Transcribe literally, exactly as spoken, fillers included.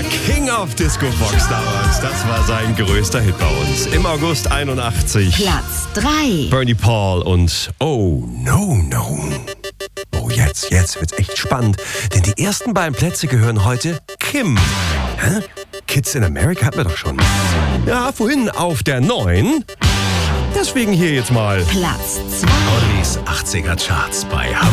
King of Disco Fox damals. Das war sein größter Hit bei uns. Im August einundachtzig. Platz drei. Bernie Paul und Oh No No. Oh, jetzt, jetzt wird's echt spannend. Denn die ersten beiden Plätze gehören heute Kim. Hä? Kids in America hatten wir doch schon. Ja, vorhin auf der neun. Deswegen hier jetzt mal Platz zwei. Ollis achtziger Charts bei